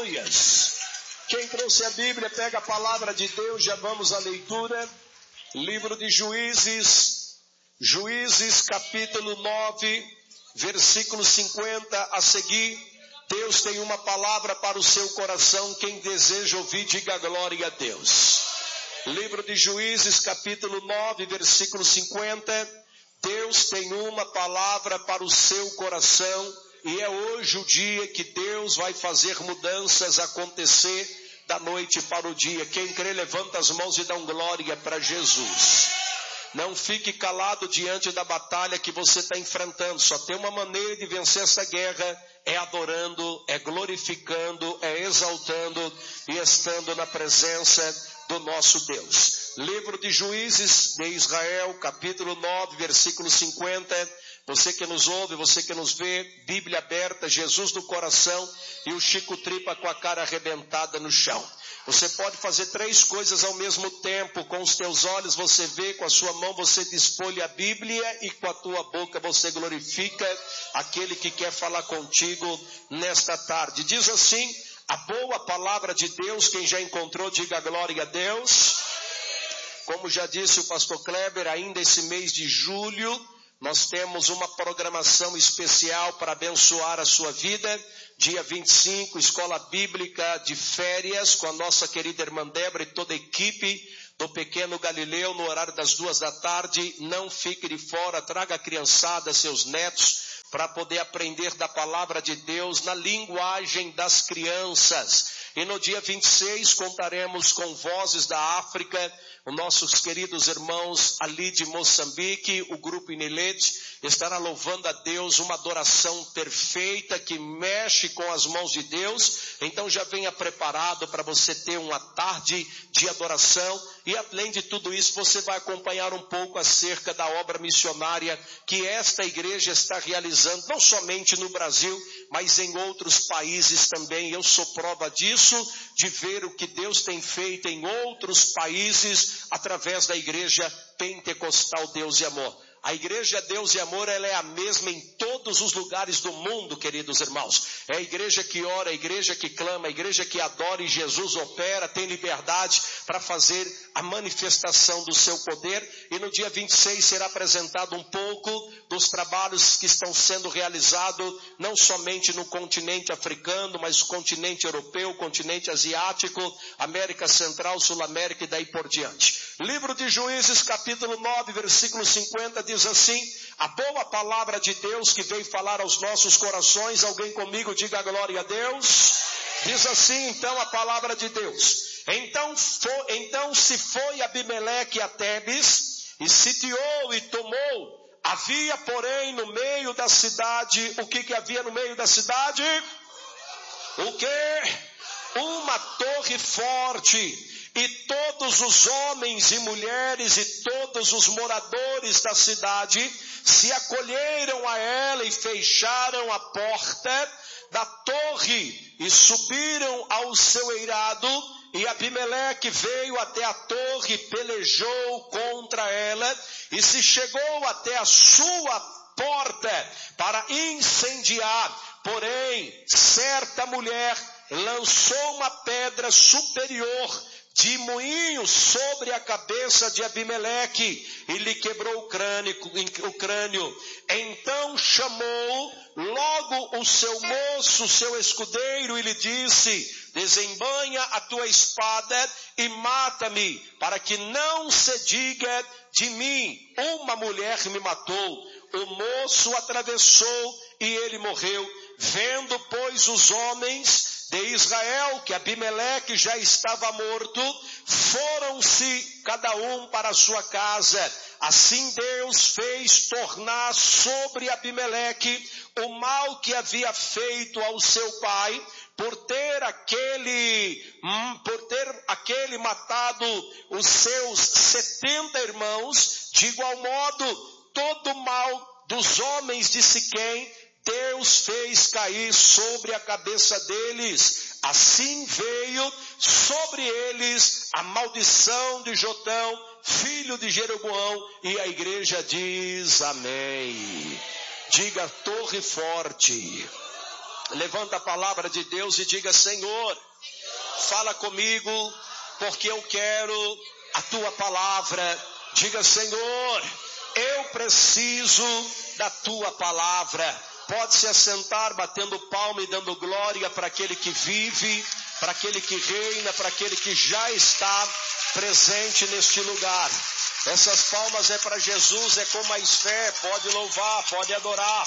Aleluias. Quem trouxe a Bíblia, pega a palavra de Deus, já vamos à leitura. Livro de Juízes, capítulo 9, versículo 50 a seguir. Deus tem uma palavra para o seu coração. Quem deseja ouvir, diga glória a Deus. Livro de Juízes, capítulo 9, versículo 50. Deus tem uma palavra para o seu coração. E é hoje o dia que Deus vai fazer mudanças acontecer da noite para o dia. Quem crê, levanta as mãos e dá glória para Jesus. Não fique calado diante da batalha que você está enfrentando. Só tem uma maneira de vencer essa guerra: é adorando, é glorificando, é exaltando e estando na presença do nosso Deus. Livro de Juízes de Israel, capítulo 9, versículo 50. Você que nos ouve, você que nos vê, Bíblia aberta, Jesus no coração e o Chico Tripa com a cara arrebentada no chão. Você pode fazer três coisas ao mesmo tempo. Com os teus olhos você vê, com a sua mão você desfolha a Bíblia e com a tua boca você glorifica aquele que quer falar contigo nesta tarde. Diz assim a boa palavra de Deus. Quem já encontrou, diga glória a Deus. Como já disse o pastor Kleber, ainda esse mês de julho nós temos uma programação especial para abençoar a sua vida. Dia 25, escola bíblica de férias com a nossa querida irmã Débora e toda a equipe do Pequeno Galileu no horário das 14h. Não fique de fora, traga a criançada, seus netos, para poder aprender da palavra de Deus na linguagem das crianças. E no dia 26 contaremos com Vozes da África, os nossos queridos irmãos ali de Moçambique, o grupo Inelete, estará louvando a Deus, uma adoração perfeita que mexe com as mãos de Deus. Então já venha preparado para você ter uma tarde de adoração. E além de tudo isso, você vai acompanhar um pouco acerca da obra missionária que esta igreja está realizando, não somente no Brasil, mas em outros países também. Eu sou prova disso, de ver o que Deus tem feito em outros países através da igreja pentecostal Deus e Amor. A igreja Deus e Amor, ela é a mesma em todos os lugares do mundo, queridos irmãos. É a igreja que ora, a igreja que clama, a igreja que adora, e Jesus opera, tem liberdade para fazer a manifestação do seu poder. E no dia 26 será apresentado um pouco dos trabalhos que estão sendo realizados, não somente no continente africano, mas no continente europeu, continente asiático, América Central, Sul-América e daí por diante. Livro de Juízes, capítulo 9, versículo 50, diz assim, a boa palavra de Deus que veio falar aos nossos corações. Alguém comigo, diga glória a Deus. Diz assim então a palavra de Deus. Então se foi Abimeleque a Tebes e sitiou e tomou. Havia, porém, no meio da cidade, o que havia no meio da cidade? O que? Uma torre forte. E todos os homens e mulheres e todos os moradores da cidade se acolheram a ela e fecharam a porta da torre e subiram ao seu eirado. E Abimeleque veio até a torre, pelejou contra ela e se chegou até a sua porta para incendiar. Porém, certa mulher lançou uma pedra superior de moinho sobre a cabeça de Abimeleque e lhe quebrou o crânio. Então chamou logo o seu moço, o seu escudeiro, e lhe disse, desembanha a tua espada e mata-me, para que não se diga de mim, uma mulher me matou. O moço atravessou e ele morreu. Vendo, pois, os homens de Israel que Abimeleque já estava morto, foram-se cada um para a sua casa. Assim Deus fez tornar sobre Abimeleque o mal que havia feito ao seu pai, por ter aquele matado os seus 70 irmãos. De igual modo, todo o mal dos homens de Siquém, Deus fez cair sobre a cabeça deles. Assim veio sobre eles a maldição de Jotão, filho de Jeroboão, e a igreja diz amém. Diga torre forte. Levanta a palavra de Deus e diga: Senhor, fala comigo, porque eu quero a tua palavra. Diga: Senhor, eu preciso da tua palavra. Pode se assentar, batendo palma e dando glória para aquele que vive, para aquele que reina, para aquele que já está presente neste lugar. Essas palmas é para Jesus, é com mais fé. Pode louvar, pode adorar.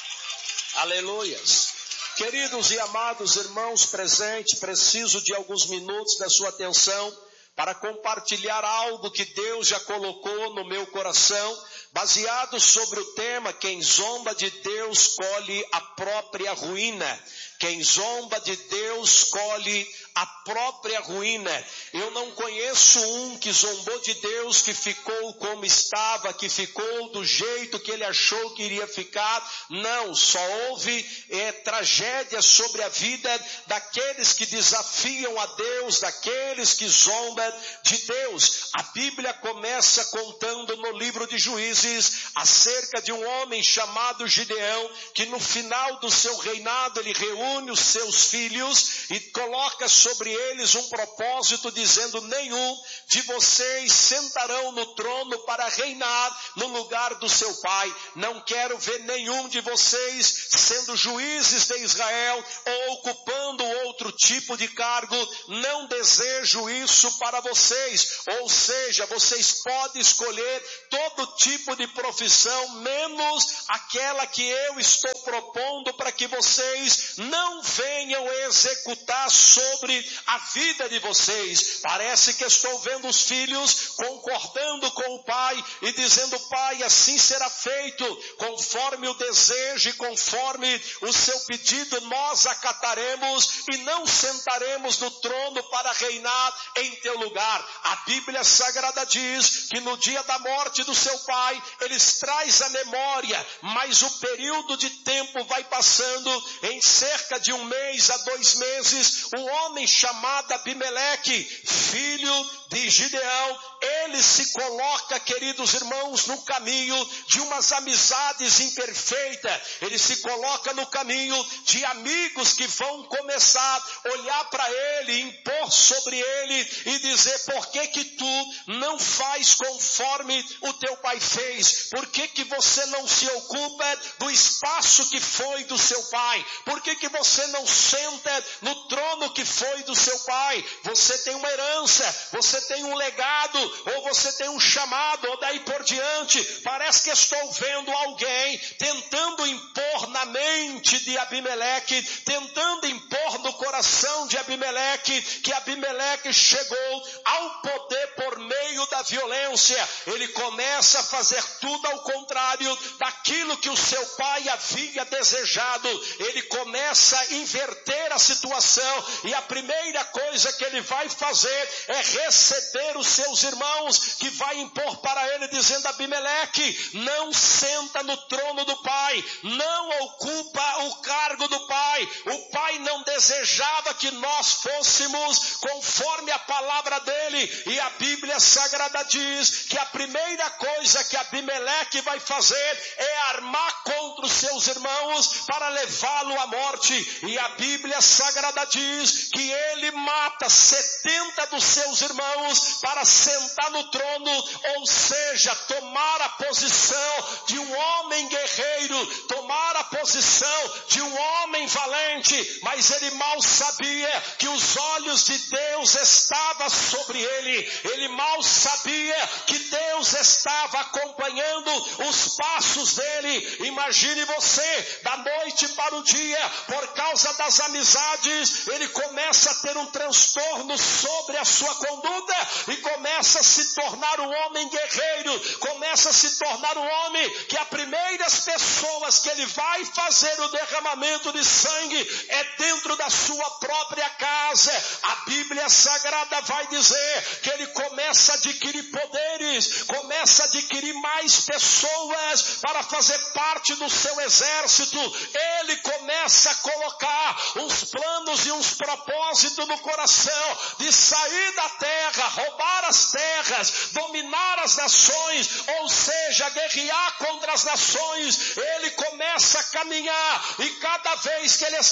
Aleluias. Queridos e amados irmãos presentes, preciso de alguns minutos da sua atenção para compartilhar algo que Deus já colocou no meu coração, baseado sobre o tema: quem zomba de Deus colhe a própria ruína. Quem zomba de Deus colhe a própria ruína. Eu não conheço um que zombou de Deus, que ficou como estava, que ficou do jeito que ele achou que iria ficar. Não, só houve tragédia sobre a vida daqueles que desafiam a Deus, daqueles que zombam de Deus. A Bíblia começa contando no livro de Juízes acerca de um homem chamado Gideão, que no final do seu reinado ele reúne os seus filhos e coloca sobre eles um propósito, dizendo: nenhum de vocês sentarão no trono para reinar no lugar do seu pai. Não quero ver nenhum de vocês sendo juízes de Israel ou ocupando outro tipo de cargo. Não desejo isso para vocês. Ou seja, vocês podem escolher todo tipo de profissão, menos aquela que eu estou propondo para que vocês não venham executar sobre a vida de vocês. Parece que estou vendo os filhos concordando com o pai e dizendo: pai, assim será feito, conforme o desejo e conforme o seu pedido nós acataremos e não sentaremos no trono para reinar em teu lugar. A Bíblia Sagrada diz que no dia da morte do seu pai, eles traz a memória, mas o período de tempo vai passando. Em cerca de 1 mês a 2 meses, um homem chamado Abimeleque, filho de Gideão, ele se coloca, queridos irmãos, no caminho de umas amizades imperfeitas. Ele se coloca no caminho de amigos que vão começar a olhar para ele, impor sobre ele e dizer: por que tu não faz conforme o teu pai fez? Por que você não se ocupa do espaço que foi do seu pai? Por que você não senta no trono que foi do seu pai? Você tem uma herança, você tem um legado, ou você tem um chamado, ou daí por diante. Parece que estou vendo alguém tentando impor na mente de Abimeleque, tentando impor no coração de Abimeleque, que Abimeleque chegou ao poder por meio da violência. Ele começa a fazer tudo ao contrário daquilo que o seu pai havia desejado. Ele começa a inverter a situação, e a primeira coisa que ele vai fazer é receber os seus irmãos, que vai impor para ele, dizendo: Abimeleque, não senta no trono do pai, não ocupa o cargo do pai. O pai não desejava que nós fôssemos conforme a palavra dele, e a Bíblia Sagrada diz que a primeira coisa que Abimeleque vai fazer é armar contra os seus irmãos para levá-lo à morte. E a Bíblia Sagrada diz que ele mata 70 dos seus irmãos para sentar no trono, ou seja, tomar a posição de um homem guerreiro, tomar a posição de um homem valente. Mas ele mal sabia que os olhos de Deus estavam sobre ele. Ele mal sabia que Deus estava acompanhando os passos dele. Imagine você, da noite para o dia, por causa das amizades, ele começa a ter um transtorno sobre a sua conduta e começa a se tornar um homem guerreiro, começa a se tornar um homem que as primeiras pessoas que ele vai fazer o derramamento de sangue é dentro da sua própria casa. A Bíblia Sagrada vai dizer que ele começa a adquirir poderes, começa a adquirir mais pessoas para fazer parte do seu exército. Ele começa a colocar uns planos e uns propósitos no coração de sair da terra, roubar as terras, dominar as nações, ou seja, guerrear contra as nações. Ele começa a caminhar, e cada vez que ele está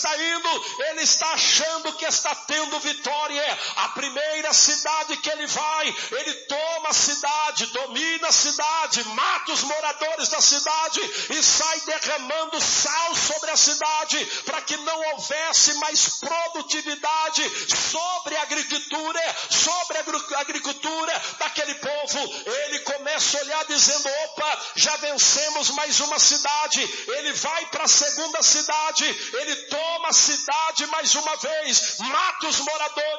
está indo, ele está achando que está tendo vitória. A primeira cidade que ele vai, ele toma a cidade, domina a cidade, mata os moradores da cidade e sai derramando sal sobre a cidade para que não houvesse mais produtividade sobre a agricultura daquele povo. Ele começa a olhar dizendo: opa, já vencemos mais uma cidade. Ele vai para a segunda cidade, ele toma a cidade mais uma vez, mata os moradores